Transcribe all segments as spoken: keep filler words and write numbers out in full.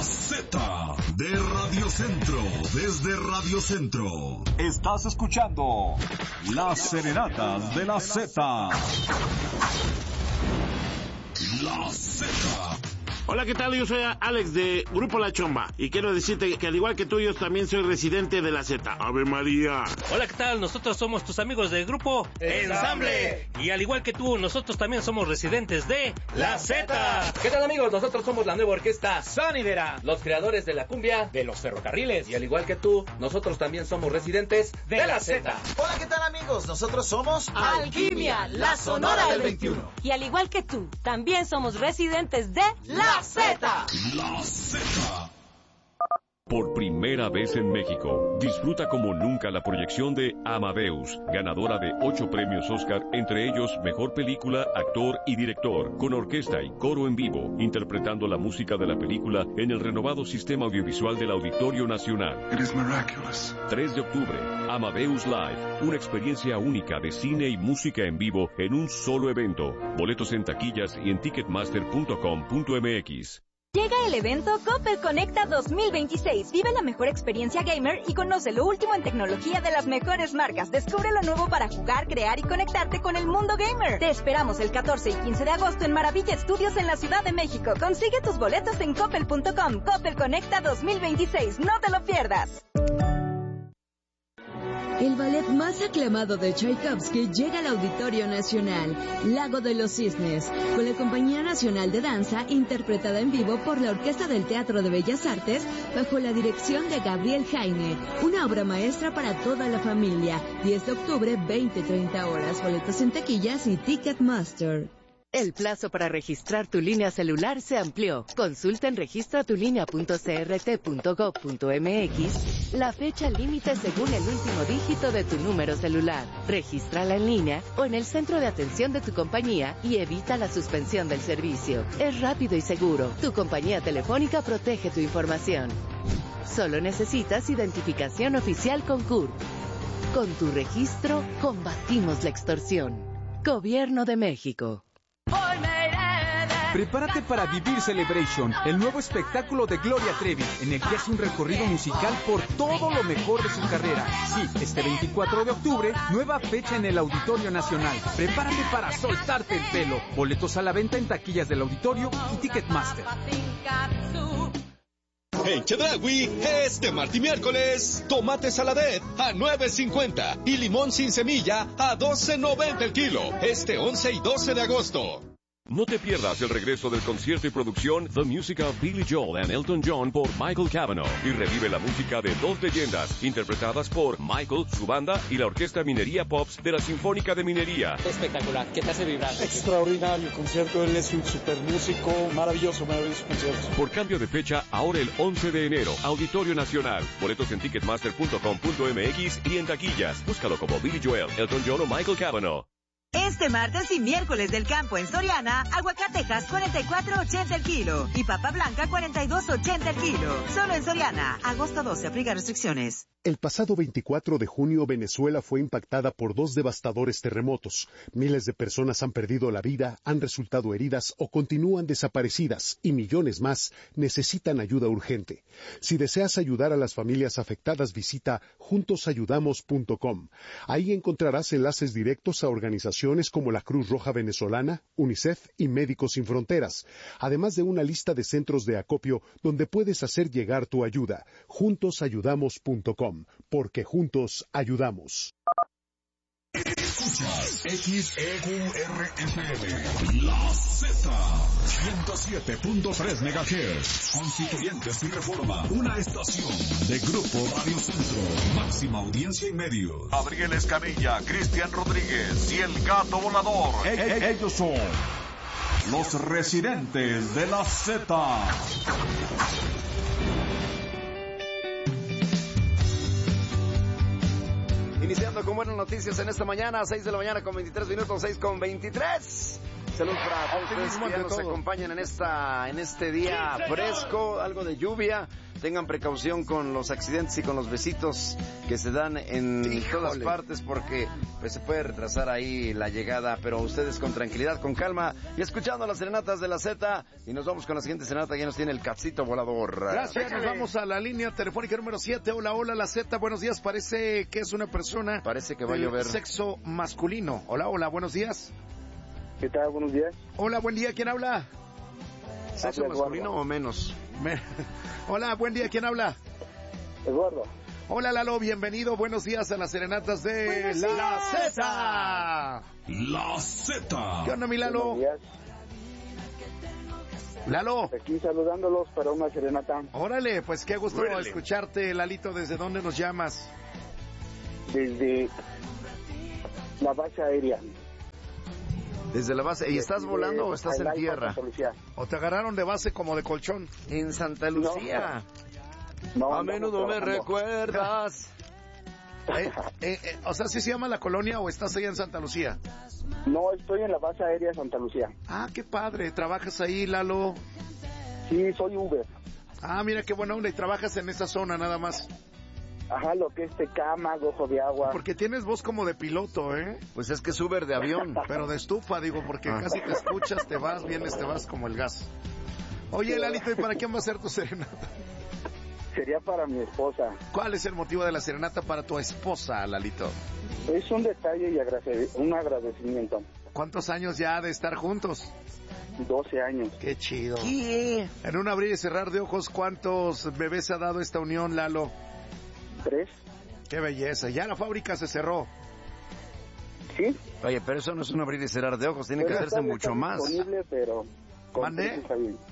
La Z de Radio Centro, desde Radio Centro. Estás escuchando Las Serenatas de la Z. La Z. Hola, ¿qué tal? Yo soy Alex de Grupo La Chomba y quiero decirte que al igual que tú, yo también soy residente de la Z. ¡Ave María! Hola, ¿qué tal? Nosotros somos tus amigos del Grupo Ensamble. Y al igual que tú, nosotros también somos residentes de la Z. ¿Qué tal, amigos? Nosotros somos la nueva orquesta Sonidera, los creadores de la cumbia de los ferrocarriles. Y al igual que tú, nosotros también somos residentes de, de la Z. Hola, ¿qué tal, amigos? Nosotros somos Alquimia, la Sonora del veintiuno. Y al igual que tú, también somos residentes de la Z. La Z. Por primera vez en México, disfruta como nunca la proyección de Amadeus, ganadora de ocho premios Oscar, entre ellos Mejor Película, Actor y Director, con orquesta y coro en vivo, interpretando la música de la película en el renovado sistema audiovisual del Auditorio Nacional. It is miraculous. tres de octubre, Amadeus Live, una experiencia única de cine y música en vivo en un solo evento. Boletos en taquillas y en ticketmaster punto com punto m x. Llega el evento Coppel Conecta dos mil veintiséis. Vive la mejor experiencia gamer y conoce lo último en tecnología de las mejores marcas. Descubre lo nuevo para jugar, crear y conectarte con el mundo gamer. Te esperamos el catorce y quince de agosto en Maravilla Estudios en la Ciudad de México. Consigue tus boletos en coppel punto com. Coppel Conecta dos mil veintiséis. No te lo pierdas. El ballet más aclamado de Tchaikovsky llega al Auditorio Nacional, Lago de los Cisnes, con la Compañía Nacional de Danza, interpretada en vivo por la Orquesta del Teatro de Bellas Artes, bajo la dirección de Gabriel Jaime. Una obra maestra para toda la familia. diez de octubre, veinte treinta horas. Boletos en taquillas y Ticketmaster. El plazo para registrar tu línea celular se amplió. Consulta en registra tu línea punto c r t punto gov punto m x la fecha límite según el último dígito de tu número celular. Regístrala en línea o en el centro de atención de tu compañía y evita la suspensión del servicio. Es rápido y seguro. Tu compañía telefónica protege tu información. Solo necesitas identificación oficial con C U R P. Con tu registro, combatimos la extorsión. Gobierno de México. Prepárate para vivir Celebration, el nuevo espectáculo de Gloria Trevi, en el que hace un recorrido musical por todo lo mejor de su carrera. Sí, este veinticuatro de octubre, nueva fecha en el Auditorio Nacional. Prepárate para soltarte el pelo. Boletos a la venta en taquillas del Auditorio y Ticketmaster. En Chedraui, este martes y miércoles, tomate saladet a nueve cincuenta y limón sin semilla a doce noventa el kilo. Este once y doce de agosto. No te pierdas el regreso del concierto y producción The Music of Billy Joel and Elton John por Michael Cavanaugh y revive la música de dos leyendas interpretadas por Michael, su banda y la Orquesta Minería Pops de la Sinfónica de Minería. Espectacular, ¿qué te hace vibrar? Extraordinario concierto, él es un super músico, maravilloso, maravilloso concierto. Por cambio de fecha, ahora el once de enero, Auditorio Nacional. Boletos en ticketmaster punto com punto m x y en taquillas. Búscalo como Billy Joel, Elton John o Michael Cavanaugh. Este martes y miércoles del campo en Soriana, aguacatejas cuarenta y cuatro ochenta el kilo y papa blanca cuarenta y dos ochenta el kilo. Solo en Soriana. Agosto doce, aplica restricciones. El pasado veinticuatro de junio, Venezuela fue impactada por dos devastadores terremotos. Miles de personas han perdido la vida, han resultado heridas o continúan desaparecidas, y millones más necesitan ayuda urgente. Si deseas ayudar a las familias afectadas, visita juntos ayudamos punto com. Ahí encontrarás enlaces directos a organizaciones como la Cruz Roja Venezolana, UNICEF y Médicos Sin Fronteras, además de una lista de centros de acopio donde puedes hacer llegar tu ayuda. juntos ayudamos punto com. Porque juntos ayudamos. Escuchas X E Q R F M, La Z, ciento siete punto tres megahertz, Constituyentes y Reforma, una estación de Grupo Radio Centro, máxima audiencia y medios. Gabriel Escamilla, Cristian Rodríguez y el Gato Volador. E- e- ellos son los residentes de la Z. Iniciando con buenas noticias en esta mañana, seis de la mañana con veintitrés minutos, seis con veintitrés. Saludos para todos ustedes que ya nos acompañan en esta, en este día fresco, algo de lluvia, tengan precaución con los accidentes y con los besitos que se dan en Híjole. todas partes porque pues, se puede retrasar ahí la llegada, pero ustedes con tranquilidad, con calma y escuchando las serenatas de la Z. Y nos vamos con la siguiente serenata, ya nos tiene el Cachito Volador. Gracias, nos vamos a la línea telefónica número siete. Hola, hola, la Z, buenos días. Parece que es una persona Parece que va a del llover. sexo masculino. Hola, hola, buenos días. ¿Qué tal? Buenos días. Hola, buen día, ¿quién habla? ¿Sexo masculino o menos? Me... Hola, buen día, ¿quién habla? Eduardo. Hola, Lalo, bienvenido, buenos días a las serenatas de Buenos La días. Z. La Z. ¿Qué onda, mi Lalo? Buenos días. Lalo. Aquí saludándolos para una serenata. Órale, pues qué gusto Órale. escucharte, Lalito. ¿Desde dónde nos llamas? Desde la base aérea. Desde la base. ¿Y estás volando o estás en tierra? ¿O te agarraron de base como de colchón? En Santa Lucía. No, a menudo me trabajando. recuerdas. Eh, eh, eh, o sea, ¿sí se llama la colonia o estás allá en Santa Lucía? No, estoy en la base aérea Santa Lucía. Ah, qué padre. ¿Trabajas ahí, Lalo? Sí, soy Uber. Ah, mira qué buena onda. Y trabajas en esa zona nada más. Ajá, lo que es Tecama, Gojo de Agua. Porque tienes voz como de piloto, ¿eh? Pues es que es Uber de avión. Pero de estufa, digo, porque Ah. casi te escuchas, te vas, vienes, te vas como el gas. Oye, Lalito, ¿y para quién va a ser tu serenata? Sería para mi esposa. ¿Cuál es el motivo de la serenata para tu esposa, Lalito? Es un detalle y agrade- un agradecimiento. ¿Cuántos años ya de estar juntos? doce años. Qué chido. ¿Qué? En un abrir y cerrar de ojos, ¿cuántos bebés ha dado esta unión, Lalo? Tres. Qué belleza. Ya la fábrica se cerró. Sí. Oye, pero eso no es un abrir y cerrar de ojos, tiene que Pero hacerse está- mucho está más. disponible, pero con ¿Mande? precios está bien.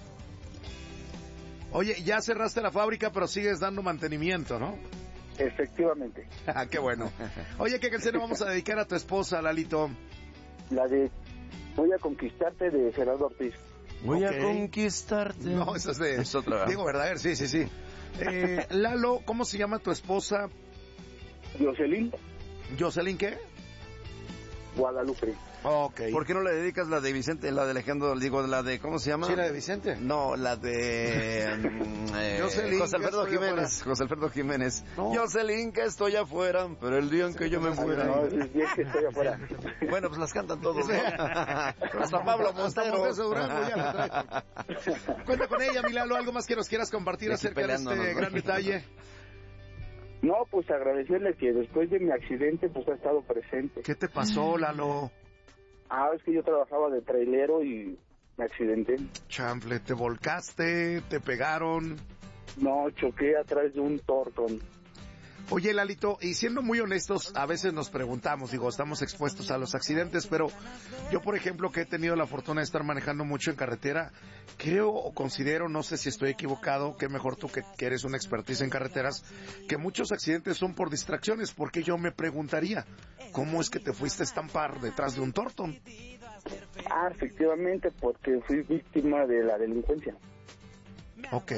Oye, ya cerraste la fábrica, pero sigues dando mantenimiento, ¿no? Efectivamente. Ah, qué bueno. Oye, ¿qué canción le vamos a dedicar a tu esposa, Lalito? La de Voy a conquistarte de Gerardo Ortiz. Voy Ok. a conquistarte. No, esa es de Es otra. Diego Verdaguer, sí, sí, sí. Eh, Lalo, ¿cómo se llama tu esposa? Jocelyn ¿Jocelyn qué? Guadalupe. Ok. ¿Por qué no le dedicas la de Vicente, la de Alejandro, digo, la de, ¿cómo se llama? ¿Sí, la de Vicente? No, la de mm, eh, Jocelyn, José Alfredo que estoy Jiménez. afuera. José Alfredo Jiménez. No. Jocelyn, que estoy afuera, pero el día en que yo me muera. No, es bien que estoy afuera. Bueno, pues las cantan todos, ¿no? Hasta Pablo Montero. Montero Durango ya la trae. Cuenta con ella, mi Lalo, algo más que nos quieras compartir De aquí acerca de este peleándonos, ¿no? gran detalle. No, pues agradecerle que después de mi accidente pues ha estado presente. ¿Qué te pasó, Lalo? Ah, es que yo trabajaba de trailero y me accidenté. Chanfle, ¿te volcaste? ¿Te pegaron? No, choqué atrás de un tortón. Oye, Lalito, y siendo muy honestos, a veces nos preguntamos, digo, estamos expuestos a los accidentes, pero yo, por ejemplo, que he tenido la fortuna de estar manejando mucho en carretera, creo o considero, no sé si estoy equivocado, que mejor tú que, que eres una expertise en carreteras, que muchos accidentes son por distracciones, porque yo me preguntaría, ¿cómo es que te fuiste a estampar detrás de un tortón? Ah, efectivamente, porque fui víctima de la delincuencia. Ok.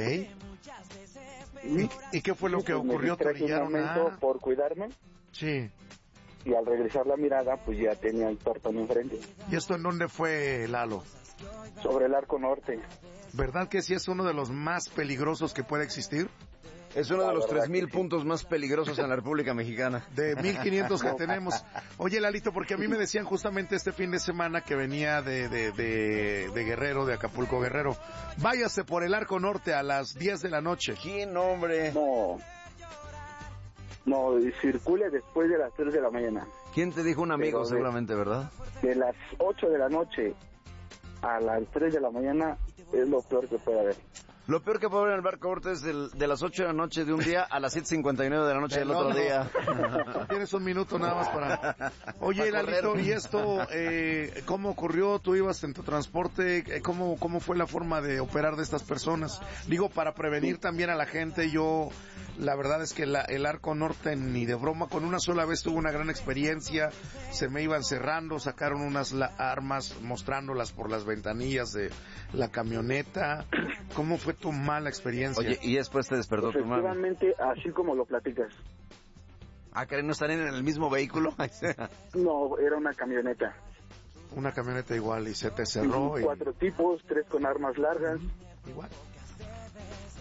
¿Y, y qué fue lo que Pues me ocurrió? ¿Te distraje un orillaron momento a...? por cuidarme Sí. y al regresar la mirada pues ya tenía el tortón enfrente. ¿Y esto en dónde fue, Lalo? Sobre el arco norte. ¿Verdad que sí es uno de los más peligrosos que puede existir? Es uno de La los verdad tres mil que sí. puntos más peligrosos en la República Mexicana. De mil quinientos que tenemos. Oye, Lalito, porque a mí me decían justamente este fin de semana que venía de, de, de, de Guerrero, de Acapulco Guerrero, váyase por el Arco Norte a las diez de la noche. ¿Quién, hombre? No. No, y circule después de las tres de la mañana. ¿Quién te dijo? Un amigo, Pero de- seguramente, ¿verdad? De las ocho de la noche a las tres de la mañana es lo peor que puede haber. Lo peor que puede haber en el barco Orte es del- de las ocho de la noche de un día a las siete cincuenta y nueve de la noche del No, otro no. día. Tienes un minuto nada más para... Oye, Para correr. Lalito, ¿y esto eh, cómo ocurrió? ¿Tú ibas en tu transporte? Eh, ¿Cómo, ¿Cómo fue la forma de operar de estas personas? Digo, para prevenir también a la gente, yo... La verdad es que la, el Arco Norte ni de broma, con una sola vez tuve una gran experiencia, se me iban cerrando, sacaron unas la, armas mostrándolas por las ventanillas de la camioneta. ¿Cómo fue tu mala experiencia? Oye, y después te despertó tu mano. Efectivamente, así como lo platicas. Ah, ¿que no están en el mismo vehículo? No, era una camioneta. Una camioneta igual y se te cerró. Y... Cuatro tipos, tres con armas largas. Igual.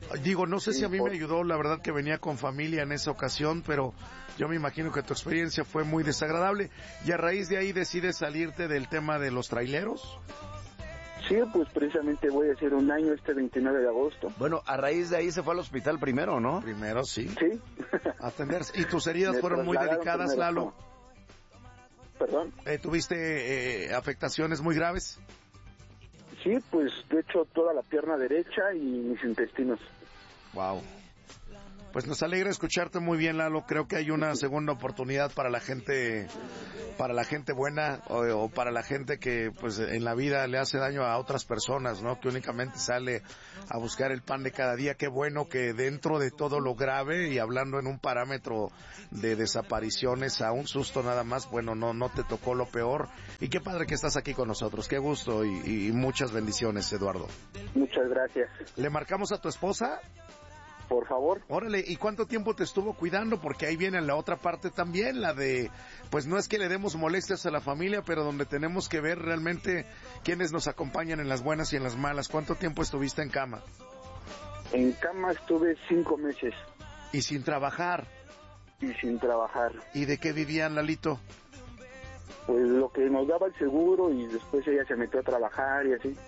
Digo, no sé Sí, si a mí por- me ayudó, la verdad que venía con familia en esa ocasión, pero yo me imagino que tu experiencia fue muy desagradable y a raíz de ahí decides salirte del tema de los traileros. Sí, pues precisamente voy a hacer un año este veintinueve de agosto. Bueno, a raíz de ahí se fue al hospital primero, ¿no? Primero, sí. Sí. Atenderse. ¿Y tus heridas Me fueron muy trasladaron delicadas, primero. Lalo? Perdón. Eh, ¿Tuviste eh, afectaciones muy graves? Sí, pues de hecho toda la pierna derecha y mis intestinos. Wow. Pues nos alegra escucharte muy bien, Lalo. Creo que hay una segunda oportunidad para la gente, para la gente buena o, o para la gente que, pues, en la vida le hace daño a otras personas, ¿no? Que únicamente sale a buscar el pan de cada día. Qué bueno que dentro de todo lo grave y hablando en un parámetro de desapariciones a un susto nada más, bueno, no, no te tocó lo peor. Y qué padre que estás aquí con nosotros. Qué gusto y, y muchas bendiciones, Eduardo. Muchas gracias. ¿Le marcamos a tu esposa? Por favor. Órale, ¿y cuánto tiempo te estuvo cuidando? Porque ahí viene la otra parte también, la de, pues no es que le demos molestias a la familia, pero donde tenemos que ver realmente quiénes nos acompañan en las buenas y en las malas. ¿Cuánto tiempo estuviste en cama? En cama estuve cinco meses. ¿Y sin trabajar? Y sin trabajar. ¿Y de qué vivían, Lalito? Pues lo que nos daba el seguro y después ella se metió a trabajar y así.